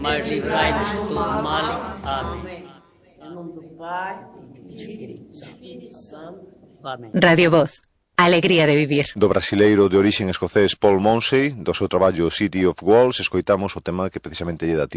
mas livrai-nos de todo mal. Amém. Em nome do Pai, e do Espírito Santo. Amém. Radio Voz. Alegría de vivir. Do brasileiro de orixe escocés Paul Monsey, do seu traballo City of Walls, escoitamos o tema que precisamente lle dá